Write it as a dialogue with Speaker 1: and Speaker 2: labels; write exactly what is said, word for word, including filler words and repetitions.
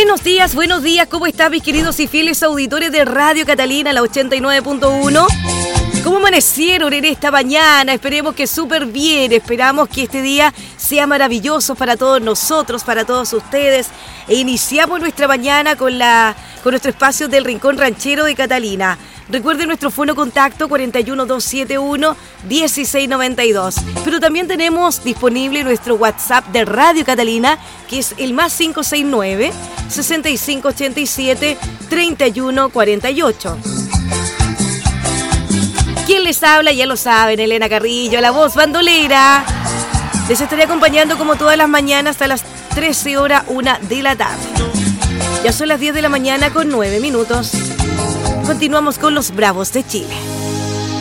Speaker 1: Buenos días, buenos días, ¿cómo están mis queridos y fieles auditores de Radio Catalina, la ochenta y nueve punto uno? ¿Cómo amanecieron en esta mañana? Esperemos que súper bien, esperamos que este día sea maravilloso para todos nosotros, para todos ustedes. E iniciamos nuestra mañana con, la, con nuestro espacio del Rincón Ranchero de Catalina. Recuerden nuestro fono contacto cuatro uno dos siete uno, uno seis nueve dos. Pero también tenemos disponible nuestro WhatsApp de Radio Catalina, que es el más cinco seis nueve, seis cinco ocho siete, tres uno cuatro ocho. ¿Quién les habla? Ya lo saben, Elena Carrillo, la voz bandolera. Les estaré acompañando como todas las mañanas hasta las trece horas, una de la tarde. Ya son las diez de la mañana con nueve minutos. Continuamos con los Bravos de Chile.